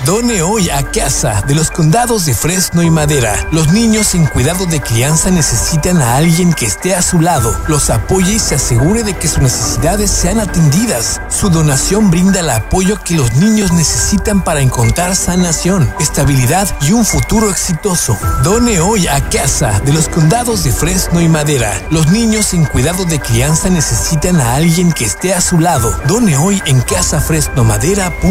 Done hoy a Casa de los Condados de Fresno y Madera. Los niños en cuidado de crianza necesitan a alguien que esté a su lado, los apoye y se asegure de que sus necesidades sean atendidas. Su donación brinda el apoyo que los niños necesitan para encontrar sanación, estabilidad y un futuro exitoso. Done hoy a Casa de los Condados de Fresno y Madera. Los niños en cuidado de crianza necesitan a alguien que esté a su lado. Done hoy en casafresnomadera.com.